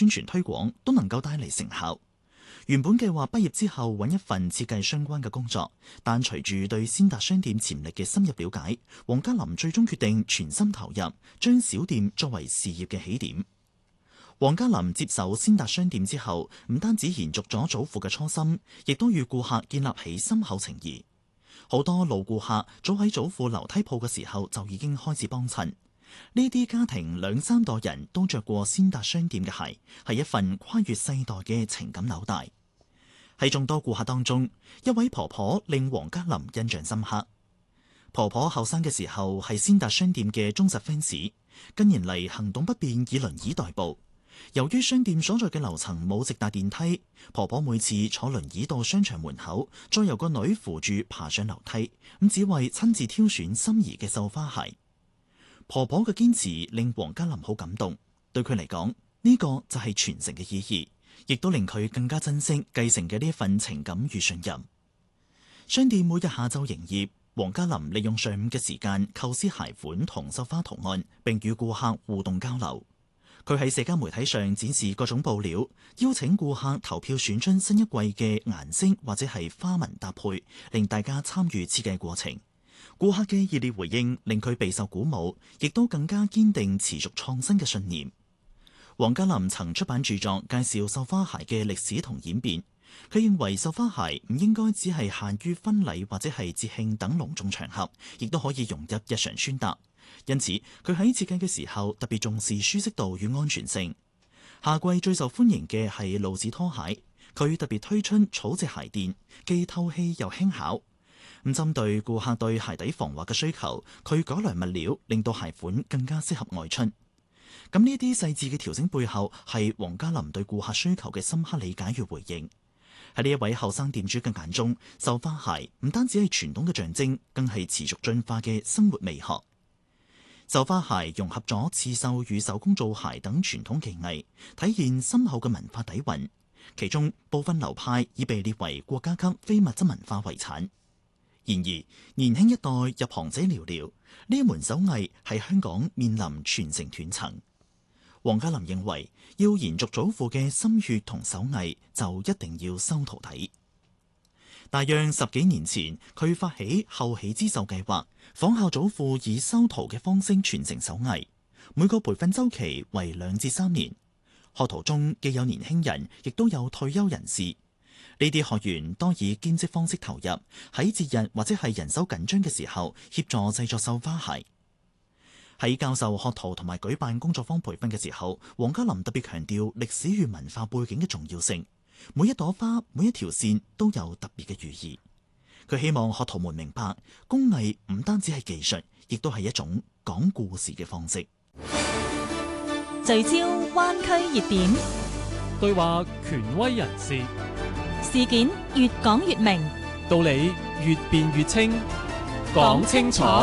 宣傳推廣都能夠帶嚟成效。原本計劃畢業之後揾一份設計相關嘅工作，但隨住對先達商店潛力嘅深入了解，黃家林最終決定全心投入，將小店作為事業嘅起點。黃家林接手先達商店之後，唔單止延續咗祖父嘅初心，亦都與顧客建立起深厚情誼。好多老顧客早喺祖父樓梯鋪嘅時候就已經開始幫襯。呢啲家庭兩三代人都着過先達商店嘅鞋，係一份跨越世代嘅情感紐帶。喺眾多顧客當中，一位婆婆令黃家林印象深刻。婆婆後生嘅時候係先達商店嘅忠實 fans， 近年嚟行動不便，以輪椅代步。由於商店所在嘅樓層冇直達電梯，婆婆每次坐輪椅到商場門口，再由個女扶住爬上樓梯，咁只為親自挑選心儀嘅繡花鞋。婆婆嘅堅持令黃家林好感動，對佢嚟講，呢個就係傳承嘅意義，亦都令佢更加珍惜繼承嘅呢一份情感與信任。商店每日下晝營業，黃家林利用上午嘅時間構思鞋款同繡花圖案，並與顧客互動交流。佢喺社交媒體上展示各種布料，邀請顧客投票選出新一季嘅顏色或者係花紋搭配，令大家參與設計過程。顧客嘅熱烈回應令佢備受鼓舞，亦都更加堅定持續創新嘅信念。黃家林曾出版著作介紹繡花鞋嘅歷史同演變。佢認為繡花鞋唔應該只係限於婚禮或者係節慶等隆重場合，亦都可以融入日常穿搭。因此，佢喺設計嘅時候特別重視舒適度與安全性。夏季最受歡迎嘅係露趾拖鞋，佢特別推出草席鞋墊，既透氣又輕巧。咁針對顧客對鞋底防滑嘅需求，佢改良物料，令到鞋款更加適合外出。咁呢啲細緻嘅調整背後，係黃家林對顧客需求嘅深刻理解與回應。喺呢一位後生店主嘅眼中，繡花鞋唔單止係傳統嘅象徵，更係持續進化嘅生活美學。繡花鞋融合咗刺繡與手工造鞋等傳統技藝，體現深厚嘅文化底蘊。其中部分流派已被列為國家級非物質文化遺產。然而，年輕一代入行者寥寥，呢一門手藝喺香港面臨傳承斷層。黃家林認為，要延續祖父嘅心血同手藝，就一定要收徒弟。大約10幾年前，佢發起後起之秀計劃，仿效祖父以收徒嘅方式傳承手藝。每個培訓週期為2至3年，學徒中既有年輕人，亦都有退休人士。呢啲學員多以兼職方式投入，喺節日或者係人手緊張嘅時候，協助製作繡花鞋。喺教授學徒同埋舉辦工作坊培訓嘅時候，黃家林特別強調歷史與文化背景嘅重要性。每一朵花、每一條線都有特別嘅寓意。佢希望學徒們明白，工藝唔單止係技術，亦都係一種講故事嘅方式。 聚焦灣區熱點， 對話權威人士， 事件越講越明， 道理越辯越清，講清楚。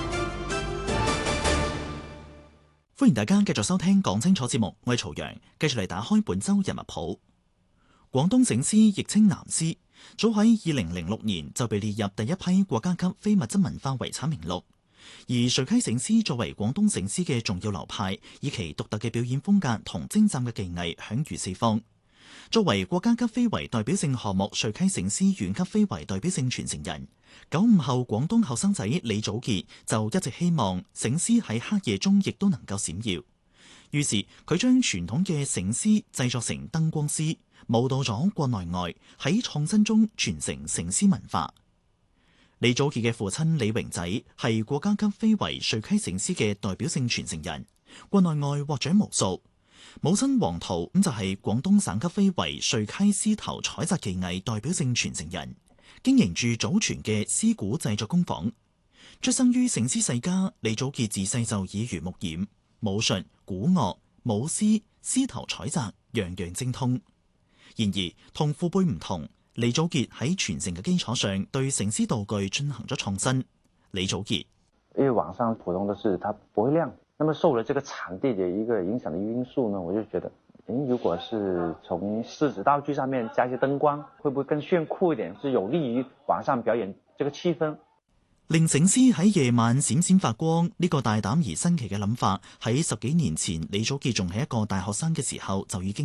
歡迎大家繼續收聽講清楚節目，我係曹陽，繼續嚟打開本周人物譜。廣東醒獅亦稱南獅，早喺2006年就被列入第一批國家級非物質文化遺產名錄。而垂溪醒獅作為廣東醒獅嘅重要流派，以其獨特嘅表演風格同精湛嘅技藝享譽四方。作為國家級非遺代表性項目垂溪醒獅縣級非遺代表性傳承人，95後廣東後生仔李祖傑就一直希望醒獅喺黑夜中亦都能夠閃耀。於是佢將傳統嘅醒獅製作成燈光獅，舞蹈咗國內外，喺創新中傳承醒獅文化。李祖傑嘅父親李榮仔係國家級非遺垂溪醒獅嘅代表性傳承人，國內外獲獎無數。母親黃桃就係廣東省級非遺垂溪獅頭採摘技藝代表性傳承人，經營住祖傳嘅獅鼓製作工坊。出生於醒獅世家，李祖傑自細就耳濡目染，武術、鼓樂、舞獅、獅頭採摘，樣樣精通。然而同父輩唔同，李祖傑喺傳承嘅基礎上，對醒獅道具進行咗創新。李祖傑， 因為網上普通的是它不會亮，那麼受了這個場地的一個影響的因素呢，我就覺得，如果是從獅子道具上面加一些燈光，會不會更炫酷一點，是有利於晚上表演這個氣氛。 令醒獅喺夜晚閃閃發光，呢個大膽而新奇嘅諗法，喺10幾年前李祖傑仲係一個大學生嘅時候就已經